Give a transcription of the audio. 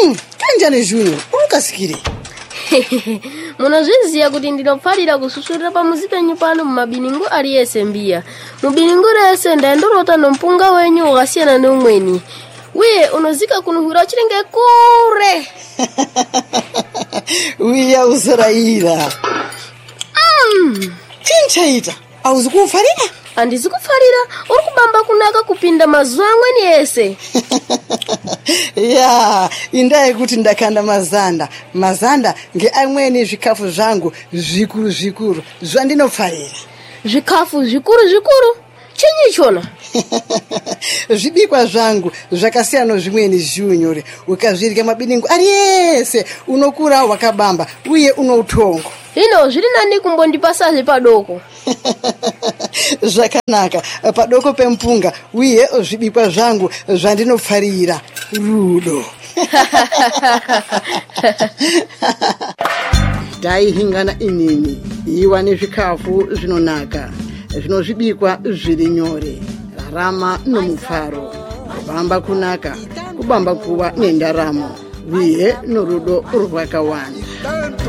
Kanjani Junior, ukasikire. Munozviziya kuti ndinopfarira kususurira pamuzi penyu pano mumabiningu aliyese mbiya. Mubiningu rese ndaendorota nompunga wenyu wakasiyana neumweni. Uye unozika kunuhura chirenge kure. Uya usaraira. Chinchaita, auzi kufarira? Andizi kufarira, uri kubamba kunaka kupinda mazuva amweni ese. Ya, indai kuti ndakanda mazanda ngeamweni zvikafu zvangu zvikuru zvandinofarira. Zvikafu zvikuru? Chinyi chona? Zvibikwa zvangu zvakasiyana zvimweni Junior, ukazvirya mabiningu aliyese unokura wakabamba uye unoutongo. Hino zviri nani kumbondipasa padoko. Zvakanaka, padoko pempunga uye zvibikwa zvangu zvandinofarira rudo. Taihingana inini iwa nezvikafu zvinonaka zvinozvibikwa zviri nyore, rarama nomufaro, kubamba kunaka, kubamba kuwa nendaramo uye norudo rwakawanda.